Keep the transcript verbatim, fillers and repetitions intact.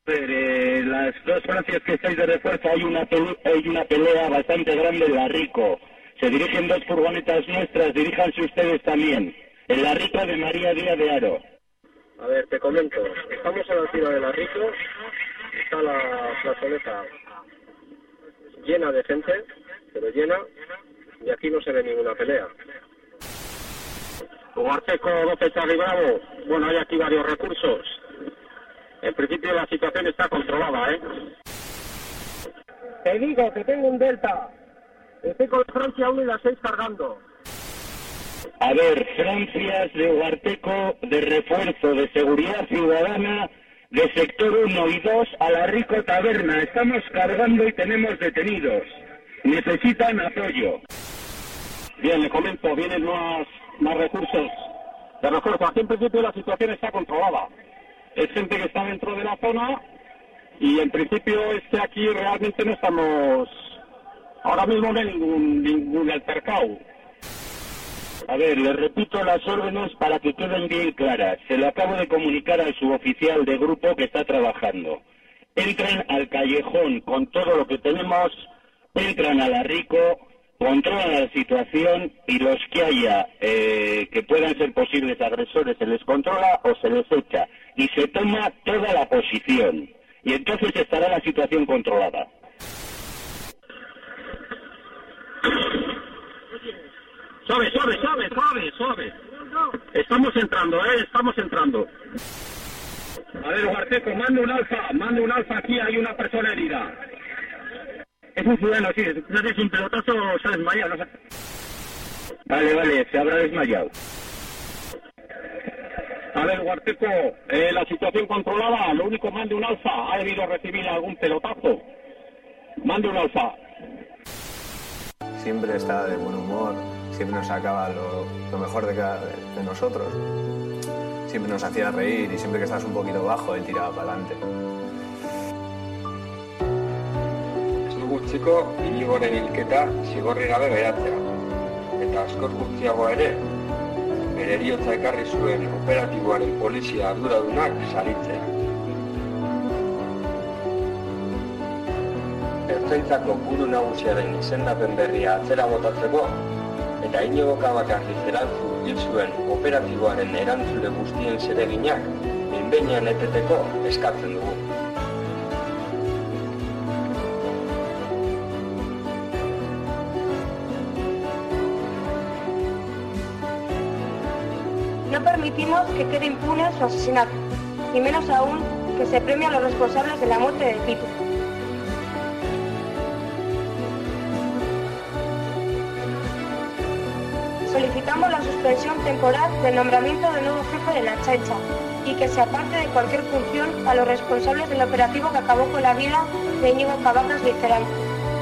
Pero, eh, las dos Francias que estáis de refuerzo, hay una, pele hay una pelea bastante grande en La Rico. Se dirigen dos furgonetas nuestras, diríjanse ustedes también. En La Rico de María Díaz de Haro. A ver, te comento. Estamos a la altura de La Rico. Está la plazoleta llena de gente, pero llena, y aquí no se ve ninguna pelea. Ugarteco doce Charlie Bravo. Bueno, hay aquí varios recursos. En principio la situación está controlada, ¿eh? Te digo que tengo un Delta. Estoy con Francia uno y la seis cargando. A ver, Francias de Ugarteco, de refuerzo de seguridad ciudadana, de sector uno y dos a La Rico Taberna. Estamos cargando y tenemos detenidos. Necesitan apoyo. Bien, le comento, vienen más, más recursos de refuerzo. Aquí en principio la situación está controlada. Es gente que está dentro de la zona y en principio es que aquí realmente no estamos... Ahora mismo no hay ningún, ningún altercado. A ver, les repito las órdenes para que queden bien claras. Se lo acabo de comunicar al suboficial de grupo que está trabajando. Entran al callejón con todo lo que tenemos, entran a La Rico, controlan la situación y los que haya eh, que puedan ser posibles agresores se les controla o se les echa. Y se toma toda la posición. Y entonces estará la situación controlada. Suave, suave, suave, suave, suave. Estamos entrando, ¿eh? Estamos entrando. A ver, Ugarteco, manda un alfa, manda un alfa aquí, hay una persona herida. Es un ciudadano, sí, no sé si un pelotazo se ha desmayado, no sé. Vale, vale, se habrá desmayado. A ver, Ugarteco, eh, la situación controlada, lo único, mande un alfa, ha debido recibir algún pelotazo. Mande un alfa. Siempre está de buen humor, siempre nos sacaba lo, lo mejor de, cada, de, de nosotros. Siempre nos hacía reír y siempre que estabas un poquito bajo, él tiraba para adelante. Ez dugu txiko, Inigoren hilketa zigorri gabe geratzea. Eta askoz gutxiago ere, bere heriotza ekarri zuen operatiboaren polizia arduradunak saritzea. Ertzaintzako buru nagusiaren izendapen berria atzera botatzeko eta Inigo Kabakarri Zerantzu hil zuen operatiboaren erantzule guztien zereginak behin-behinean eteteko eskatzen dugu. No permitimos que quede impune su asesinato, y menos aún que se premie a los responsables de la muerte de Pitu. Solicitamos la suspensión temporal del nombramiento del nuevo jefe de la Ertzaintza y que se aparte de cualquier función a los responsables del operativo que acabó con la vida de Íñigo Cabacas Liceranzo.